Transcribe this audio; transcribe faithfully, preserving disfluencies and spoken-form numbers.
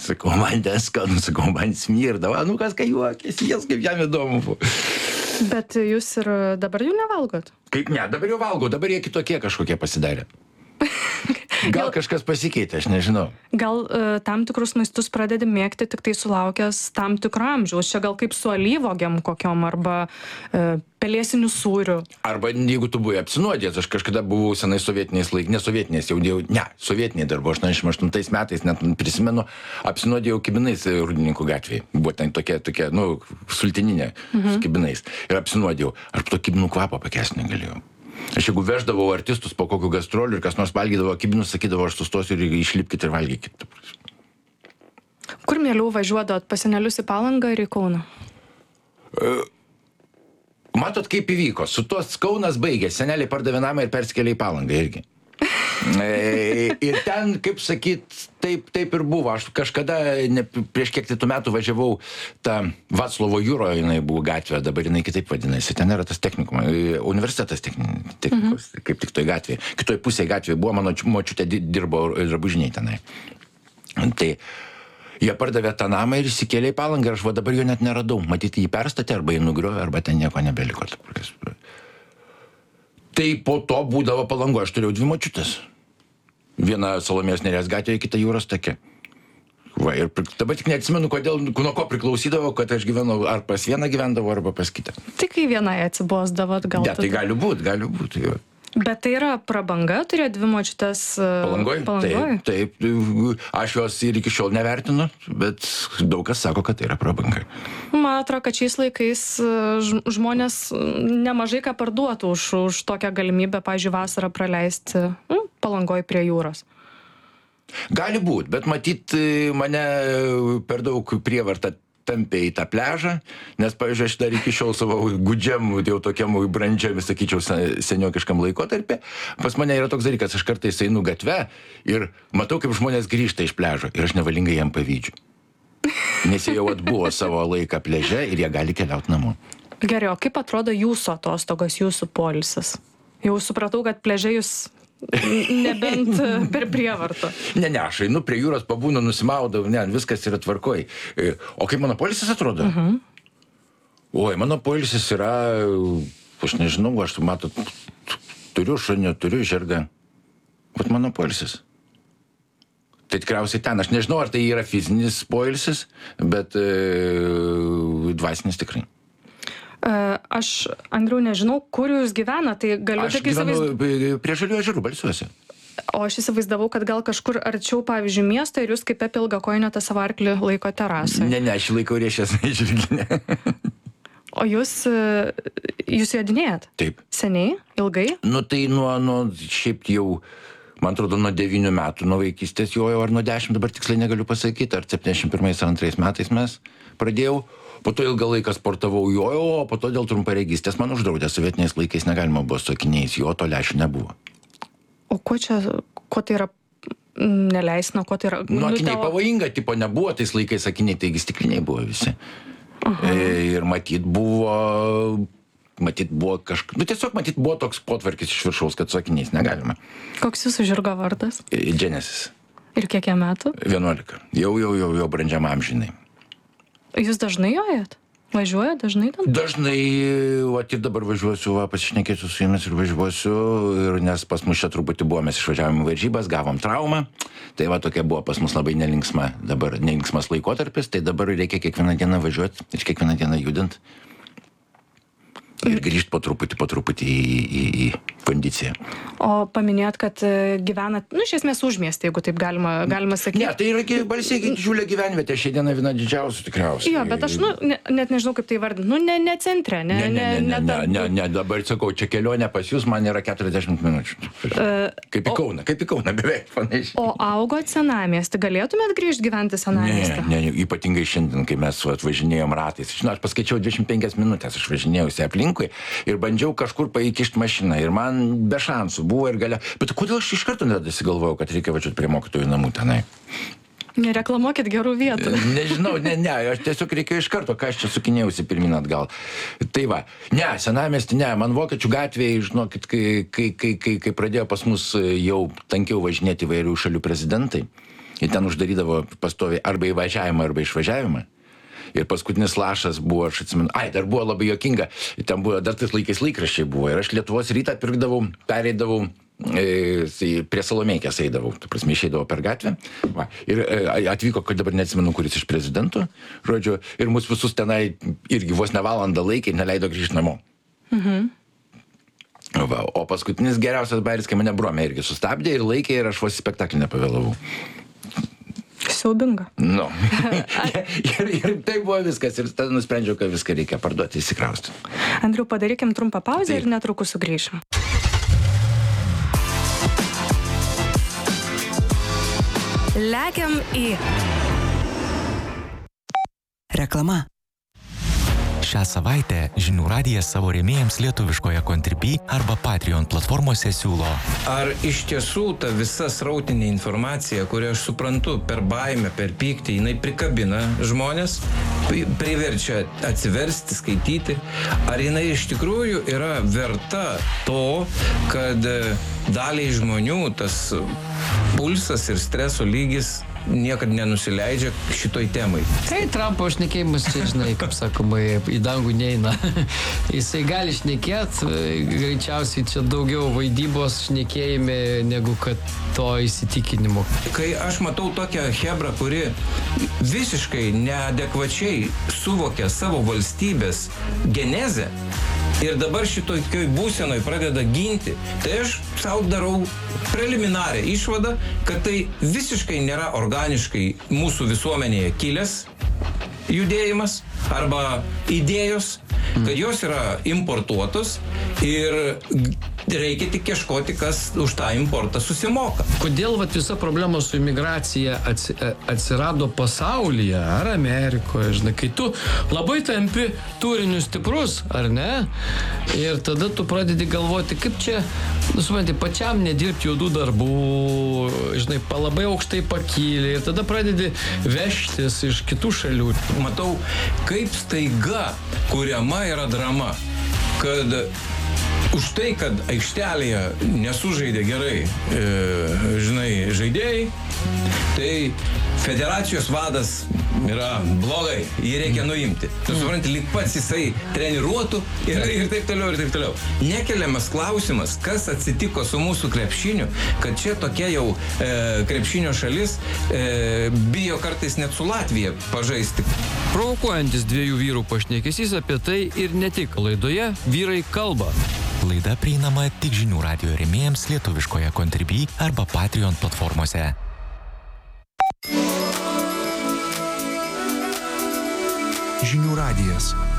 Sakau, man neskanu, sakau, man smirda. Va, nu kas, kai juokės, jas kaip jam įdomu buvo. Bet jūs ir dabar jų nevalgot? Kaip ne, dabar jau valgau, dabar jie kitokie kažkokie pasidarė. Gal kažkas pasikeitė, aš nežinau. Gal uh, tam tikrus maistus pradedi mėgti tik tai sulaukęs tam tikro amžiaus. Čia gal kaip su alyvuogėm kokiom arba uh, pelėsiniu sūriu. Arba jeigu tu buvai apsinuodęs, aš kažkada buvau senai sovietiniais laikais, ne sovietiniais, jau dėjau, ne, sovietiniai dar buvo, aštuoniasdešimt aštuntais metais, net prisimenu, apsinuodėjau kibinais Rūdininkų gatvėje. Buvo ten tokia, tokia, nu, sultininė mhm. su kibinais. Ir apsinuodėjau. Aš to kibinų kvapą pakęsti negalėjau. Aš jeigu veždavau artistus po kokių gastrolių ir kas nors valgydavo kibinus, sakydavo, aš sustosiu ir išlipkite ir valgykite. Kur mieliau važiuodavot, pas senelius į Palangą ir į Kauną? Uh, matot, kaip įvyko. Su tuos Kaunas baigė. Seneliai pardavė namą ir persikėlė į Palangą irgi. e, ir ten, kaip sakyt, taip, taip ir buvo. Aš kažkada, ne, prieš kiek tų metų važiavau tą Vaclovo jūro, jinai buvo gatvė, dabar jinai kitaip vadinasi. Ten yra tas technikum, universitetas technikos, mhm. kaip tik toj gatvėje. Kitoj pusėje gatvėje buvo, mano močiutė dirbo drabužiniai tenai. Tai jie pardavė tą namą ir įsikėlė į Palangą ir aš va dabar jo net neradau. Matyti, jį perstatė arba jį nugriovė, arba ten nieko nebeliko. Tai po to būdavo Palangoje, aš turėjau dvi močiutės. Viena Salomėjos Nėries gatvėje, kita Jūros take. Va, ir dabar tik neatsimenu, kodėl, nuo ko priklausydavo, kad aš gyvenau, ar pas vieną gyvendavo, arba pas kitą. Tai kai vienai atsibosdavot, gal... Ne, tai gali būt, gali būt. Jo. Bet tai yra prabanga, turėjo dvi močiutės Palangoj? Palangoj? Taip, taip. Aš jos ir iki šiol nevertinu, bet daug kas sako, kad tai yra prabanga. Man atrodo, kad šiais laikais žmonės nemažai ką parduotų už, už tokią galimybę, pavyzdžiui, vasarą praleisti nu, Palangoj prie jūros. Gali būt, bet matyt, mane per daug prievarta tampė į tą pležą, nes, pavyzdžiui, aš dar iki šiol savo gudžiam, jau tokiam brandžiam, sakyčiau, seniokiškam laikotarpį, pas mane yra toks dalykas, aš kartais einu gatve ir matau, kaip žmonės grįžta iš pležo ir aš nevalingai jam pavydžiu. Nes jie jau atbuvo savo laiką pleže ir jie gali keliauti namo. Gerai, o kaip atrodo jūsų atostogos, jūsų poilsis? Jau supratau, kad pleže jūs nebent per prievartą. Ne, ne, aš einu prie jūros, pabūnu, nusimaudau, ne, viskas yra tvarkoj. O kaip mano poilsis atrodo? Uh-huh. Oi, mano poilsis yra, aš nežinau, aš matot, turiu šunį, turiu žirgą. Bet mano poilsis. Tai tikriausiai ten, aš nežinau, ar tai yra fizinis poilsis, bet e, dvasinis tikrai. Aš, Andriau, nežinau, kur jūs gyvena, tai galiu aš tik įsivaizduoti. Aš gyvenu prie Žalių ežerų, Balsiuose. O aš įsivaizdavau, kad gal kažkur arčiau, pavyzdžiui, miesto ir jūs kaip apie ilgakojinę tą savo arklį laiko terasą. Ne, ne, aš laikau riešęs žirginę. O jūs, jūs jodinėjat? Taip. Seniai? Ilgai? Nu tai nuo, nuo šiaip jau, man atrodo, nuo devynių metų, nuo vaikystės jojau, ar nuo dešimt, dabar tiksliai negaliu pasakyti, ar septyniasdešimt pirmais ar antrais metais mes pradėjau. Po to ilgą laiką sportavau jojau, o po to dėl trumparegystės man uždraudė, sovietiniais laikais negalima buvo su akiniais, jo to lešių nebuvo. O ko čia, ko tai yra neleisna, ko tai yra? Nu, akiniai tavo... pavojinga, tipo nebuvo tais laikais akiniai, taigi stikliniai buvo visi. Aha. Ir matyt buvo, matyt buvo kažkas, nu tiesiog matyt buvo toks potvarkis iš viršaus, kad su akiniais negalima. Koks jūsų žirgo vardas? Genesis. Ir kiek jam metų? vienuolika. Jau, jau, jau, jau brandžiam amžinai. Jūs dažnai jojat? Važiuoja dažnai ten? Dažnai, o ir dabar važiuosiu, va, pasišnekėsiu su jumis ir važiuosiu, ir nes pas mus čia truputį buvo, mes išvažiavome varžybas, gavom traumą, tai va tokia buvo pas mus labai nelinksma, dabar nelinksmas laikotarpis, tai dabar reikia kiekvieną dieną važiuoti ir kiekvieną dieną judint ir grįžti po truputį, po truputį į, į, į kondiciją. O paminėjot, kad gyvenat, nu, iš esmės užmiestį, jeigu taip galima, galima sakyti. Ne, tai yra Balsiai didžiulė gyvenvietė, šiandieną viena didžiausių tikriausiai. Jo, bet aš, nu, ne, net nežinau, kaip tai vardinti. Nu, ne, ne centre, ne, ne, ne, ne, ne, ne, ne, ne, ne, dabar sakau, čia kelionė pas jūs, man yra keturiasdešimt minučių. Kaip į Kauną, kaip į Kauną, beveik panašiai. O augot senamiestį, galėtumėt grįžti gyventi senamiestį? Ne, ne, ypatingai šiandien, kai mes atvažinėjom ratais. Žinau, aš paskaičiau dvidešimt penkias minutės, aš važinėjausi aplinkui ir bandžiau kažkur paįkišti mašiną ir man be šansų buvo ir galia. Bet kodėl aš iš karto nedasigalvojau, kad reikia važiuoti prie mokytojų namų tenai? Nereklamuokit gerų vietų. Nežinau, ne, ne, aš tiesiog reikėjo iš karto, ką aš čia sukinėjausi pirmin atgal. Tai va, ne, senamiestį, ne, man Vokiečių gatvėje, žinokit, kai, kai, kai, kai, kai pradėjo pas mus jau tankiau važinėti įvairių šalių prezidentai, ir ten uždarydavo pastoviai arba įvažiavimą, arba išvažiavimą. Ir paskutinis lašas buvo, aš atsimenu, ai, dar buvo labai juokinga, ten buvo, dar tais laikais laikraščiai buvo, ir aš Lietuvos rytą pirkdavau, pereidavau, e, prie Salomėkės eidavau, tu prasme, išeidavau per gatvę, va, ir e, atvyko, kad dabar neatsimenu, kuris iš prezidentų, žodžiu, ir mus visus tenai irgi vos ne valandą laikė, neleido grįžti namo. Mhm. Va, o paskutinis geriausias bairis, kai mane bromė irgi sustabdė ir laikė, ir aš vos į spektaklį nepavėlavau. Siaubinga. Nu. ir, ir tai buvo viskas. Ir tada nusprendžiau, kad viską reikia parduoti, įsikrausti. Andriau, padarykim trumpą pauzę Taip. ir netrukus sugrįšim. Lekiam į... Reklama. Šią savaitę Žinių radijas savo rėmėjams lietuviškoje Contribui arba Patreon platformose siūlo. Ar iš tiesų ta visa srautinė informacija, kurią aš suprantu per baimę, per pyktį, jinai prikabina žmonės, priverčia atsiversti, skaityti, ar jinai iš tikrųjų yra verta to, kad daliai žmonių tas pulsas ir streso lygis niekad nenusileidžia šitoj temai. Tai Trumpo šnekėjimas čia, žinai, kaip sakoma, į dangų neina. Jisai gali šnekėt, greičiausiai čia daugiau vaidybos šnekėjime, negu kad to įsitikinimo. Kai aš matau tokią hebrą, kuri visiškai neadekvačiai suvokia savo valstybės genezę, ir dabar šitokioj būsenoj pradeda ginti, tai aš sau darau preliminarią išvadą, kad tai visiškai nėra organiškai mūsų visuomenėje kilęs judėjimas arba idėjos, kad jos yra importuotos ir reikia tik ieškoti, kas už tą importą susimoka. Kodėl vat, visa problema su imigracija atsi, atsirado pasaulyje ar Amerikoje, žinai, kai tu labai tampi turiniu stiprus, ar ne? Ir tada tu pradedi galvoti, kaip čia, nu, supranti, pačiam nedirbti juodų darbų, žinai, labai aukštai pakylė, ir tada pradedi vežtis iš kitų šalių. Matau, kaip staiga kuriama yra drama, kad už tai, kad aikštelėje nesužaidė gerai, e, žinai, žaidėjai, tai federacijos vadas yra blogai, jį reikia nuimti. Tu supranti, lyg pats jisai treniruotų ir, ir taip toliau, ir taip toliau. Nekeliamas klausimas, kas atsitiko su mūsų krepšiniu, kad čia tokia jau e, krepšinio šalis e, bijo kartais net su Latvija pažaisti. Provokuojantis dviejų vyrų pašnekesys apie tai ir ne tik. Laidoje Vyrai kalba. Laida prieinama tik Žinių radijo rėmėjams lietuviškoje Contribui arba Patreon platformose. Žinių radijas.